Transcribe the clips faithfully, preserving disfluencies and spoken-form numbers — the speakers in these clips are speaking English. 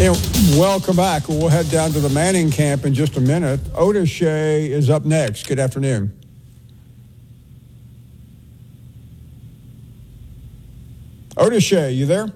Hey, welcome back. We'll head down to the Manning camp in just a minute. Otis Shea is up next. Good afternoon. Otis Shea, you there?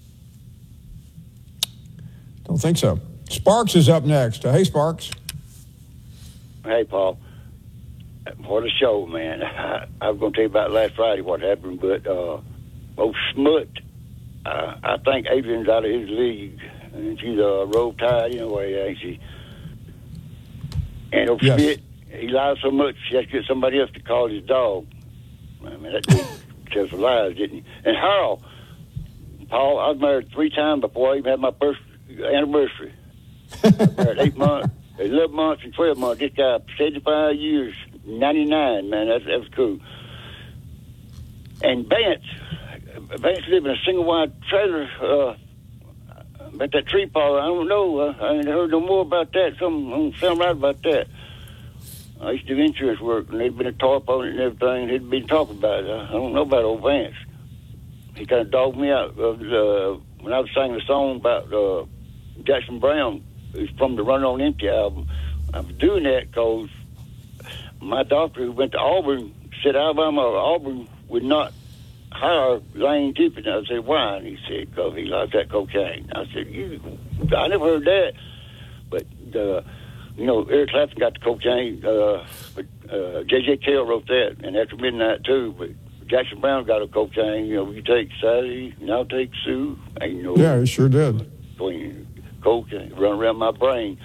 Don't think so. Sparks is up next. Uh, hey, Sparks. Hey, Paul. What a show, man. I, I was going to tell you about last Friday what happened, but uh, old Smut, uh, I think Adrian's out of his league, and she's a uh, roll tide anyway, ain't she? And old yes. Smith, he lies so much, he has to get somebody else to call his dog. I mean, that dude tells lies, didn't he? And Harold, Paul, I was married three times before I even had my first anniversary. I was married eight months, eleven months, and twelve months. This guy, seventy-five years, ninety-nine, man, that's, that's cool. And Vance, Vance lived in a single-wide trailer, uh, about that tree parlor. I don't know. Uh, I ain't heard no more about that. Something don't sound right about that. I used to do insurance work, and there'd been a tarp on it and everything. He'd been talking about it. I don't know about old Vance. He kind of dogged me out of uh, when I was singing a song about uh, Jackson Brown. It's from the Run On Empty album. I was doing that because my doctor who went to Auburn said Alabama or Auburn would not hire Lane Tippett. I said, why? And he said, because he likes that cocaine. I said, you, I never heard that. But, uh, you know, Eric Clapton got the cocaine. Uh, but uh, J J. Cale wrote that, and After Midnight, too. But Jackson Brown got a cocaine. You know, you take Saturday, now take Sue. Ain't no yeah, he sure did. Between cocaine run around my brain.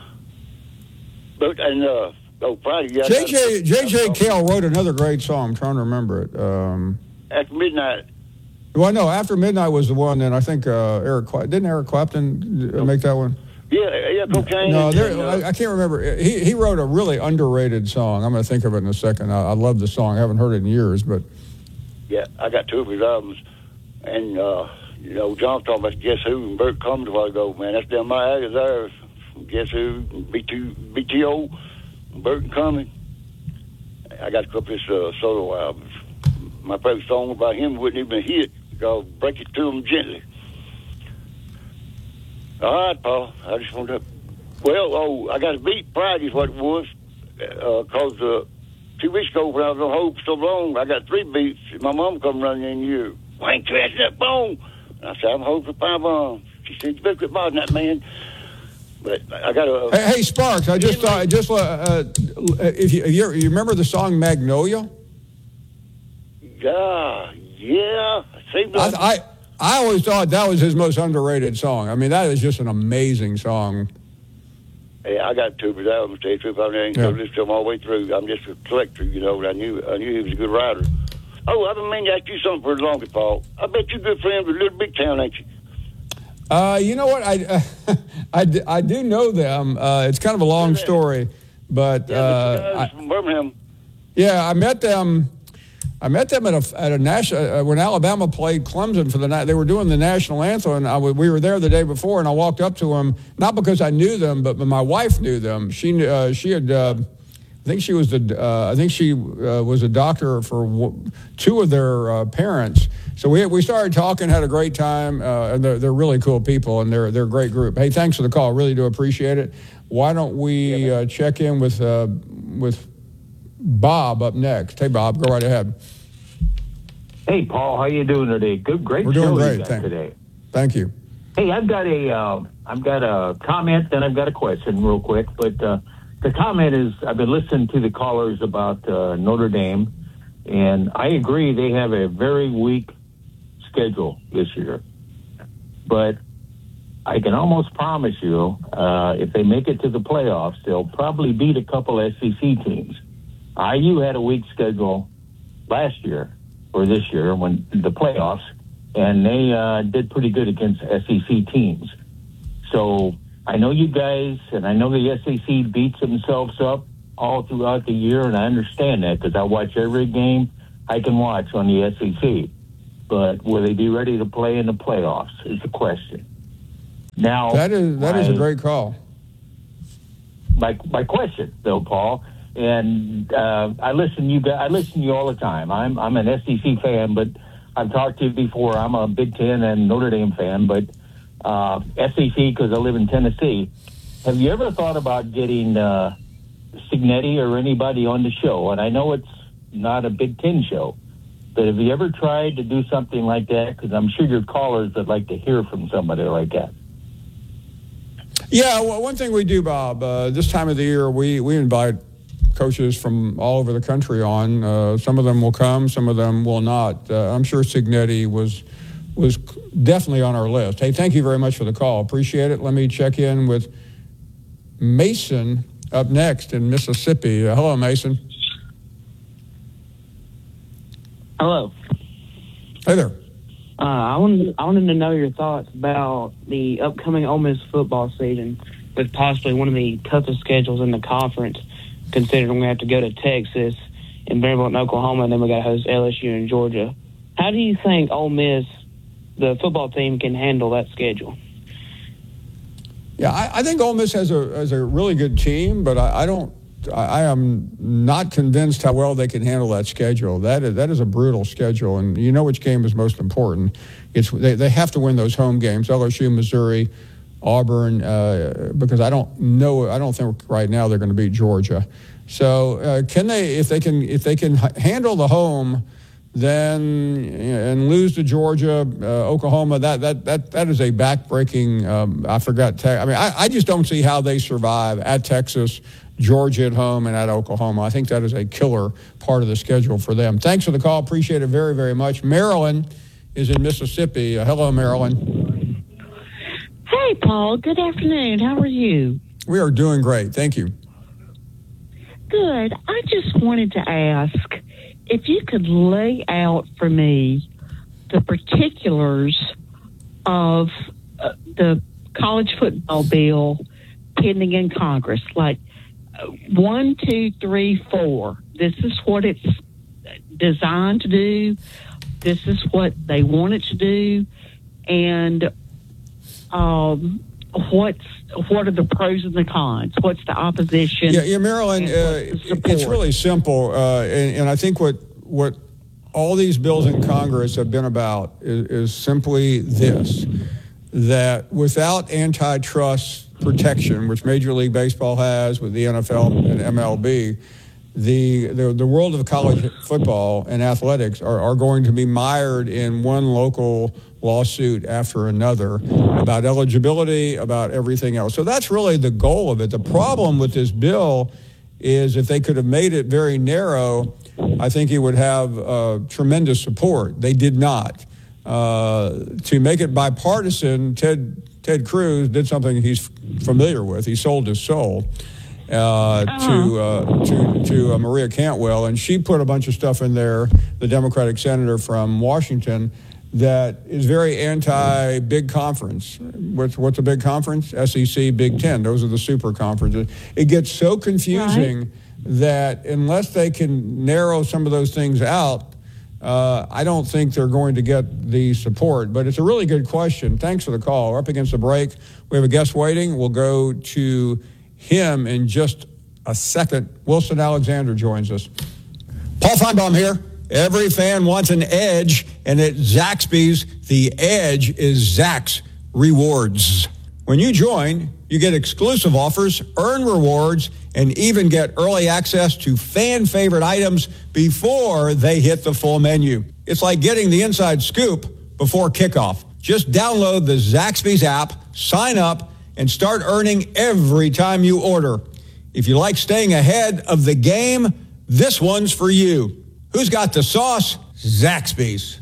But, and, uh, oh, Friday, yeah. J J. J J. Cale wrote another great song. I'm trying to remember it. Um, After Midnight. Well, no, After Midnight was the one, and I think uh, Eric Cla- didn't Eric Clapton make that one? Yeah, yeah, cocaine. No, there, and, uh, I, I can't remember. He he wrote a really underrated song. I'm going to think of it in a second. I, I love the song. I haven't heard it in years, but yeah, I got two of his albums, and uh, you know, John talking about Guess Who and Burt Cummins a while ago. Man, that's down my alley there. Guess Who, B two, B T O, Burt Cummins. I got a couple of his uh, solo albums. My favorite song about him wouldn't even hit. Called Break It to Him Gently. All right, Paul. I just wanted to. Well, oh, I got a beat Friday is what it was. Because uh, uh, two weeks ago when I was on hold for so long, I got three beats. My mom come running in here. Why ain't you asking that bone? And I said, I'm holding for five bombs. She said, you better quit bothering that man. But I got a. Hey, hey Sparks, I just thought, just uh, uh, if you, you you remember the song Magnolia? Yeah, yeah. I, I I always thought that was his most underrated song. I mean, that is just an amazing song. Hey, I got two of his albums, tell you the truth. I ain't going to listen to them all the way through. I'm just a collector, you know. I knew I knew he was a good writer. Oh, I've been meaning to ask you something for the longest, Paul. I bet you're good friends with Little Big Town, ain't you? Uh, you know what? I, uh, I, I do know them. Uh, it's kind of a long story, but yeah, uh, I, from Birmingham. Yeah, I met them. I met them at a at a national uh, when Alabama played Clemson for the night. They were doing the national anthem, and I, we were there the day before. And I walked up to them, not because I knew them, but my wife knew them. She uh, she had, uh, I think she was the, uh, I think she uh, was a doctor for w- two of their uh, parents. So we we started talking, had a great time, uh, and they're they're really cool people, and they're they're a great group. Hey, thanks for the call. Really do appreciate it. Why don't we uh, check in with uh, with Bob up next? Hey, Bob, go right ahead. Hey, Paul, how you doing today? Good, great We're show doing great you got Thank, today. Thank you. Hey, I've got a uh, I've got a comment, then I've got a question, real quick. But uh, the comment is, I've been listening to the callers about uh, Notre Dame, and I agree they have a very weak schedule this year. But I can almost promise you, uh, if they make it to the playoffs, they'll probably beat a couple S E C teams. I U had a weak schedule last year, or this year, when the playoffs, and they uh, did pretty good against S E C teams. So I know you guys, and I know the S E C beats themselves up all throughout the year, and I understand that because I watch every game I can watch on the S E C. But will they be ready to play in the playoffs is the question. Now that is that my, is a great call. My my question though, Paul, and uh, I listen to you guys, I listen to you all the time. I'm I'm an S E C fan, but I've talked to you before. I'm a Big Ten and Notre Dame fan, but uh, S E C because I live in Tennessee. Have you ever thought about getting uh, Cignetti or anybody on the show? And I know it's not a Big Ten show, but have you ever tried to do something like that? Because I'm sure your callers would like to hear from somebody like that. Yeah, well, one thing we do, Bob, uh, this time of the year, we, we invite coaches from all over the country on. Uh, some of them will come, some of them will not. Uh, I'm sure Cignetti was was definitely on our list. Hey, thank you very much for the call. Appreciate it. Let me check in with Mason up next in Mississippi. Uh, hello, Mason. Hello. Hey there. Uh, I wanted I wanted to know your thoughts about the upcoming Ole Miss football season, with possibly one of the toughest schedules in the conference, considering we have to go to Texas and Vanderbilt and Oklahoma, and then we got to host L S U and Georgia. How do you think Ole Miss, the football team, can handle that schedule? Yeah, I, I think Ole Miss has a has a really good team, but I, I don't. I, I am not convinced how well they can handle that schedule. That is that is a brutal schedule, and you know which game is most important. It's they, they have to win those home games: L S U, Missouri, Auburn. Uh, because I don't know. I don't think right now they're going to beat Georgia. So uh, can they? If they can, if they can handle the home, then and lose to Georgia, uh, Oklahoma, that that that that is a backbreaking. Um, I forgot. Te- I mean, I, I just don't see how they survive at Texas, Georgia at home, and at Oklahoma. I think that is a killer part of the schedule for them. Thanks for the call. Appreciate it very, very much. Marilyn is in Mississippi. Uh, hello, Marilyn. Hey, Paul. Good afternoon. How are you? We are doing great. Thank you. Good. I just wanted to ask if you could lay out for me the particulars of uh, the college football bill pending in Congress, like uh, one, two, three, four. This is what it's designed to do. This is what they want it to do. And um, what's what are the pros and the cons? What's the opposition? Yeah, yeah, Marilyn, uh, it's really simple, uh, and, and I think what what all these bills in Congress have been about is, is simply this: that without antitrust protection, which Major League Baseball has with the N F L and M L B, the the, the world of college football and athletics are, are going to be mired in one local lawsuit after another about eligibility, about everything else. So that's really the goal of it. The problem with this bill is if they could have made it very narrow, I think it would have uh, tremendous support. They did not. Uh, to make it bipartisan, Ted Ted Cruz did something he's familiar with. He sold his soul uh, to uh, to to uh, Maria Cantwell, and she put a bunch of stuff in there, the Democratic senator from Washington, that is very anti-big conference. What's, what's a big conference? S E C, Big Ten. Those are the super conferences. It gets so confusing right. that unless they can narrow some of those things out, uh, I don't think they're going to get the support. But it's a really good question. Thanks for the call. We're up against the break. We have a guest waiting. We'll go to him in just a second. Wilson Alexander joins us. Paul Feinbaum here. Every fan wants an edge, and at Zaxby's, the edge is Zax Rewards. When you join, you get exclusive offers, earn rewards, and even get early access to fan-favorite items before they hit the full menu. It's like getting the inside scoop before kickoff. Just download the Zaxby's app, sign up, and start earning every time you order. If you like staying ahead of the game, this one's for you. Who's got the sauce? Zaxby's.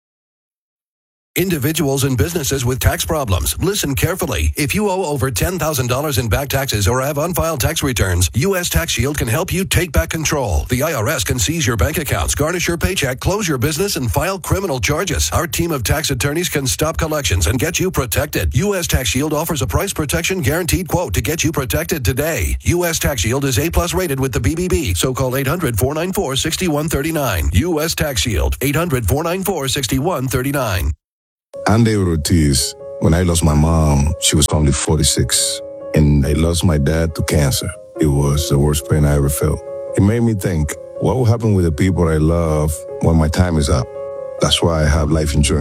Individuals and businesses with tax problems, listen carefully. If you owe over ten thousand dollars in back taxes or have unfiled tax returns, U S Tax Shield can help you take back control. The I R S can seize your bank accounts, garnish your paycheck, close your business, and file criminal charges. Our team of tax attorneys can stop collections and get you protected. U S Tax Shield offers a price protection guaranteed quote to get you protected today. U S Tax Shield is A plus rated with the B B B, so call eight hundred, four nine four, six one three nine. U S Tax Shield, eight hundred, four nine four, six one three nine. I'm David Ortiz. When I lost my mom, she was only forty-six. And I lost my dad to cancer. It was the worst pain I ever felt. It made me think, what will happen with the people I love when my time is up? That's why I have life insurance.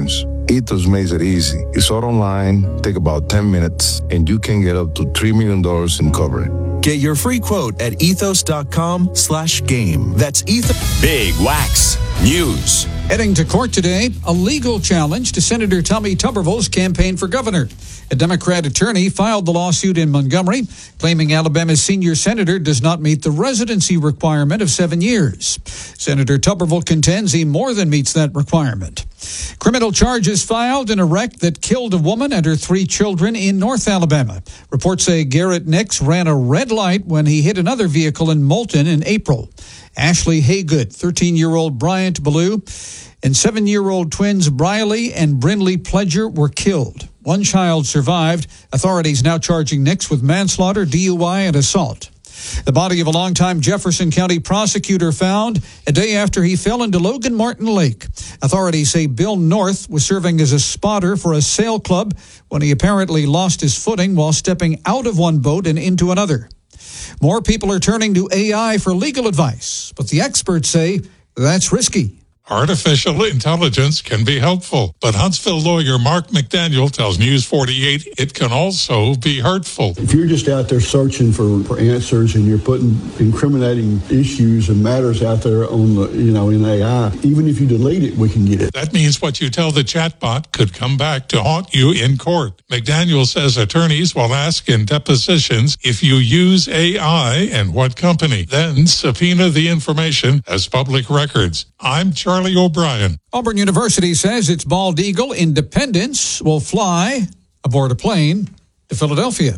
Ethos makes it easy. It's all online, take about ten minutes, and you can get up to three million dollars in coverage. Get your free quote at ethos.com slash game. That's Ethos. Big Wax News. Heading to court today, a legal challenge to Senator Tommy Tuberville's campaign for governor. A Democrat attorney filed the lawsuit in Montgomery, claiming Alabama's senior senator does not meet the residency requirement of seven years. Senator Tuberville contends he more than meets that requirement. Criminal charges filed in a wreck that killed a woman and her three children in North Alabama. Reports say Garrett Nix ran a red light when he hit another vehicle in Moulton in April. Ashley Haygood, thirteen-year-old Bryant Ballou, and seven-year-old twins Briley and Brindley Pledger were killed. One child survived. Authorities now charging Nix with manslaughter, D U I, and assault. The body of a longtime Jefferson County prosecutor found a day after he fell into Logan Martin Lake. Authorities say Bill North was serving as a spotter for a sail club when he apparently lost his footing while stepping out of one boat and into another. More people are turning to A I for legal advice, but the experts say that's risky. Artificial intelligence can be helpful, but Huntsville lawyer Mark McDaniel tells News forty-eight it can also be hurtful. If you're just out there searching for, for answers and you're putting incriminating issues and matters out there on the, you know, in A I, even if you delete it, we can get it. That means what you tell the chatbot could come back to haunt you in court. McDaniel says attorneys will ask in depositions if you use A I and what company, then subpoena the information as public records. I'm Charlie O'Brien. Auburn University says its bald eagle Independence will fly aboard a plane to Philadelphia.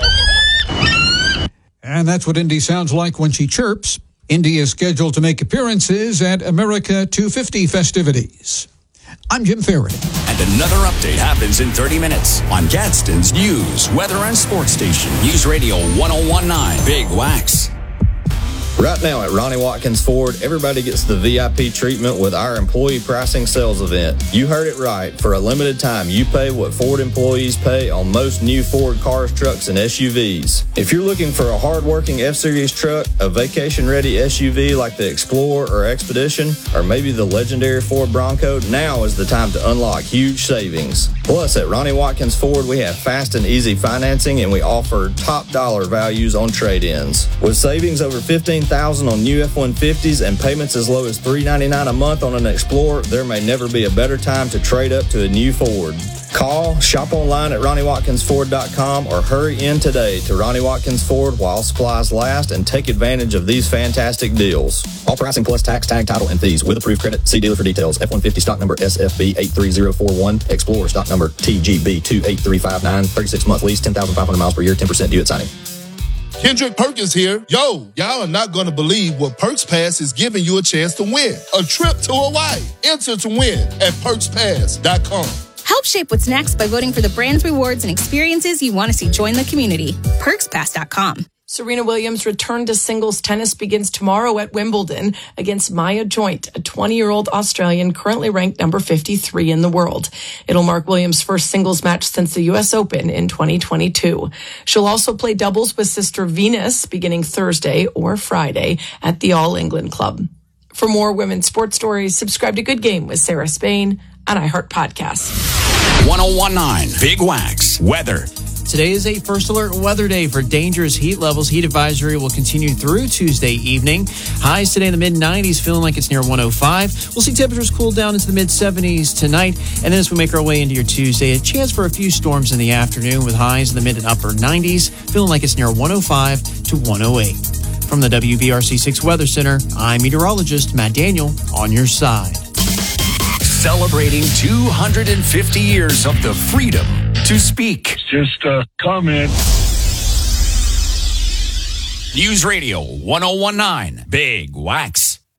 And that's what Indy sounds like when she chirps. Indy is scheduled to make appearances at America two fifty festivities. I'm Jim Ferry. And another update happens in thirty minutes on Gadsden's News, Weather, and Sports Station. News Radio one oh one point nine Big Wax. Right now at Ronnie Watkins Ford, everybody gets the V I P treatment with our employee pricing sales event. You heard it right. For a limited time, you pay what Ford employees pay on most new Ford cars, trucks, and S U Vs. If you're looking for a hard-working F-Series truck, a vacation-ready S U V like the Explorer or Expedition, or maybe the legendary Ford Bronco, now is the time to unlock huge savings. Plus, at Ronnie Watkins Ford, we have fast and easy financing, and we offer top dollar values on trade-ins. With savings over fifteen thousand dollars on new F one fifties and payments as low as three ninety-nine a month on an Explorer, there may never be a better time to trade up to a new Ford. Call, shop online at Ronnie Watkins Ford dot com, or hurry in today to Ronnie Watkins Ford while supplies last and take advantage of these fantastic deals. All pricing plus tax, tag, title, and fees with approved credit. See dealer for details. F one fifty stock number S F B eight three zero four one. Explorer stock number T G B two eight three five nine. thirty-six month lease, ten thousand five hundred miles per year, ten percent due at signing. Kendrick Perkins here. Yo, y'all are not going to believe what Perks Pass is giving you a chance to win. A trip to Hawaii. Enter to win at perks pass dot com. Help shape what's next by voting for the brands, rewards, and experiences you want to see join the community. perks pass dot com. Serena Williams' return to singles tennis begins tomorrow at Wimbledon against Maya Joint, a twenty-year-old Australian currently ranked number fifty-three in the world. It'll mark Williams' first singles match since the U S Open in twenty twenty-two. She'll also play doubles with sister Venus beginning Thursday or Friday at the All England Club. For more women's sports stories, subscribe to Good Game with Sarah Spain on iHeart Podcasts. one oh one point nine Big Wax Weather. Today is a first alert weather day for dangerous heat levels. Heat advisory will continue through Tuesday evening. Highs today in the mid nineties, feeling like it's near one oh five. We'll see temperatures cool down into the mid seventies tonight. And then as we make our way into your Tuesday, a chance for a few storms in the afternoon with highs in the mid and upper nineties, feeling like it's near one oh five to one oh eight. From the W B R C six Weather Center, I'm meteorologist Matt Daniel on your side. Celebrating two hundred fifty years of the freedom to speak. It's just a comment. News Radio one oh one point nine Big Wax.